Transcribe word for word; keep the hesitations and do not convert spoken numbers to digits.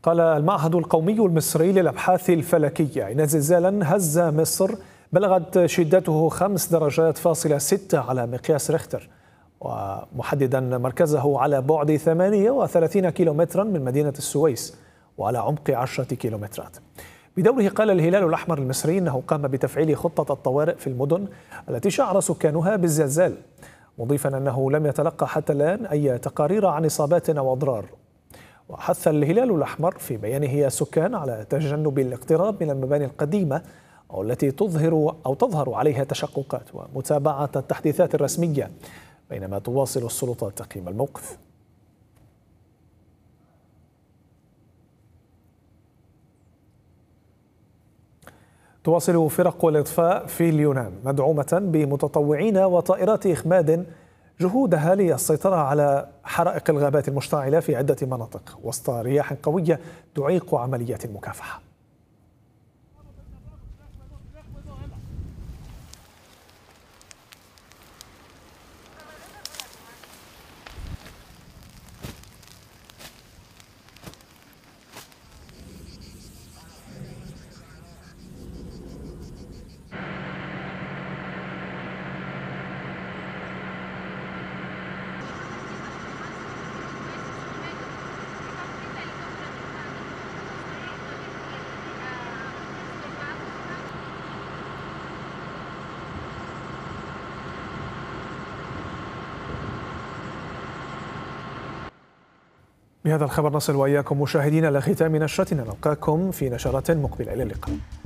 قال المعهد القومي المصري للأبحاث الفلكية إن زلزالا هز مصر بلغت شدته خمس درجات فاصلة ستة على مقياس ريختر، ومحددا مركزه على بعد ثمانية وثلاثين كيلومترا من مدينة السويس وعلى عمق عشرة كيلومترات. بدوره قال الهلال الأحمر المصري أنه قام بتفعيل خطة الطوارئ في المدن التي شعر سكانها بالزلزال، مضيفا أنه لم يتلقى حتى الآن أي تقارير عن إصابات أو أضرار. وحث الهلال الأحمر في بيانه السكان على تجنب الاقتراب من المباني القديمة أو التي تظهر أو تظهر عليها تشققات، ومتابعة التحديثات الرسمية، بينما تواصل السلطات تقييم الموقف. تواصل فرق الإطفاء في اليونان مدعومة بمتطوعين وطائرات إخماد جهودها للسيطرة على حرائق الغابات المشتعلة في عدة مناطق وسط رياح قوية تعيق عمليات المكافحة. بهذا الخبر نصل وإياكم مشاهدينا إلى ختام نشرتنا، نلقاكم في نشرات مقبلة، إلى اللقاء.